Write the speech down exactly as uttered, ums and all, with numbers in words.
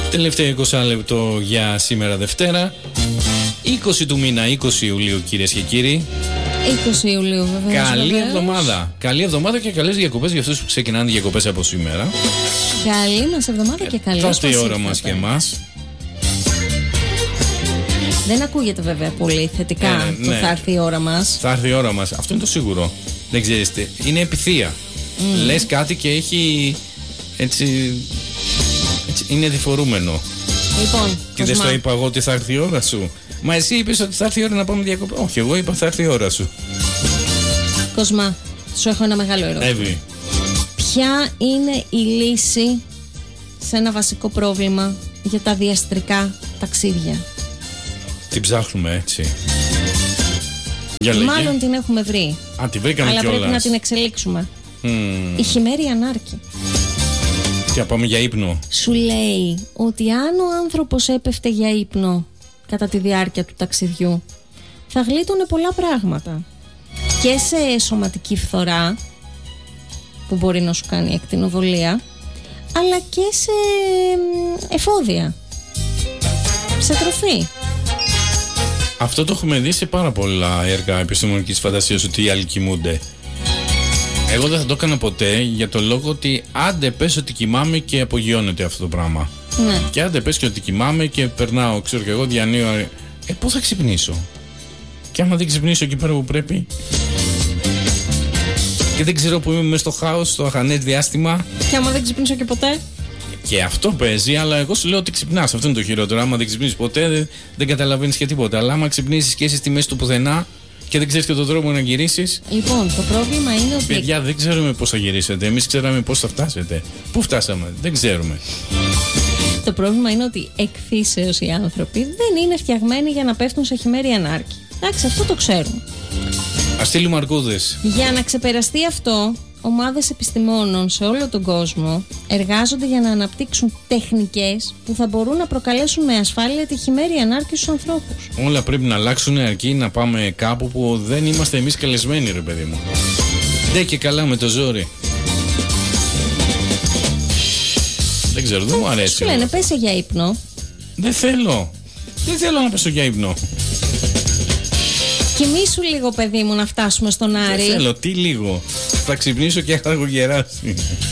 Τελευταίο είκοσι λεπτό για σήμερα Δευτέρα, είκοσι του μήνα, είκοσι Ιουλίου, κυρίες και κύριοι. είκοσι Ιουλίου, βέβαια. Καλή βεβαίως. εβδομάδα. Καλή εβδομάδα και καλές διακοπές για αυτούς που ξεκινάνε διακοπές από σήμερα. Καλή μας εβδομάδα και καλή. Θα έρθει η ώρα μας και εμάς. Δεν ακούγεται βέβαια πολύ θετικά Ε, ναι, το ναι. θα έρθει η ώρα μας. Θα έρθει η ώρα μας. Αυτό είναι το σίγουρο. Δεν ξέρεις τι. Είναι επιθεία. Mm. Λες κάτι και έχει έτσι, έτσι είναι διφορούμενο. Λοιπόν, Και δεν Κοσμά, στο είπα εγώ ότι θα έρθει η ώρα σου. Μα εσύ είπες ότι θα έρθει η ώρα να πάμε διακοπές. Όχι, εγώ είπα θα έρθει η ώρα σου. Κοσμά, σου έχω ένα μεγάλο ερώτημα. Εύη. Ποια είναι η λύση σε ένα βασικό πρόβλημα για τα διαστρικά ταξίδια? Την ψάχνουμε έτσι. Για λέγε. Μάλλον την έχουμε βρει. Α, τη βρήκαμε Αλλά κιόλας. πρέπει να την εξελίξουμε. Mm. Η χειμέρη ανάρκη Και πάμε για ύπνο. σου λέει ότι αν ο άνθρωπος έπεφτε για ύπνο κατά τη διάρκεια του ταξιδιού, θα γλίτωνε πολλά πράγματα. Και σε σωματική φθορά, που μπορεί να σου κάνει ακτινοβολία, αλλά και σε μ, εφόδια, σε τροφή. Αυτό το έχουμε δει σε πάρα πολλά έργα επιστημονικής φαντασίας, ότι οι άλλοι κοιμούνται. Εγώ δεν θα το έκανα ποτέ, για το λόγο ότι άντε πες ότι κοιμάμαι και απογειώνεται αυτό το πράγμα. Ναι. Και άντε πες και ότι κοιμάμαι και περνάω, ξέρω και εγώ, διανύω. Ε, πώς θα ξυπνήσω? Και άμα δεν ξυπνήσω εκεί πέρα που πρέπει. Και δεν ξέρω που είμαι μέσα στο χάος, στο αχανές διάστημα. Και άμα δεν ξυπνήσω και ποτέ. Και αυτό παίζει, αλλά εγώ σου λέω ότι ξυπνάς. Αυτό είναι το χειρότερο. Άμα δεν ξυπνήσεις ποτέ, δεν, δεν καταλαβαίνεις και τίποτα. Αλλά άμα ξυπνήσεις και είσαι στη μέση του πουθενά και δεν ξέρεις και τον τρόπο να γυρίσεις. Λοιπόν, το πρόβλημα είναι ότι Παιδιά, δεν ξέρουμε πώς θα γυρίσετε. Εμείς ξέραμε πώς θα φτάσετε. Πού φτάσαμε, δεν ξέρουμε. Το πρόβλημα είναι ότι εκ φύσεως οι άνθρωποι δεν είναι φτιαγμένοι για να πέφτουν σε χειμέρη ανάρκη. Εντάξει, αυτό το ξέρουμε. Ας στείλουμε αρκούδες. Για να ξεπεραστεί αυτό, ομάδες επιστημόνων σε όλο τον κόσμο εργάζονται για να αναπτύξουν τεχνικές που θα μπορούν να προκαλέσουν με ασφάλεια τη χειμέρη ανάρκη στους ανθρώπους. Όλα πρέπει να αλλάξουν αρκεί να πάμε κάπου που δεν είμαστε εμείς καλεσμένοι, ρε παιδί μου. Ντε και καλά με το ζόρι. Δεν ξέρω, δεν μου αρέσει. Σου λένε όμως. πέσε για ύπνο. Δεν θέλω. Δεν θέλω να πέσω για ύπνο. Κοιμήσου λίγο παιδί μου να φτάσουμε στον Δεν Άρη. θέλω, τι λίγο. Θα ξυπνήσω και θα έχω γεράσει.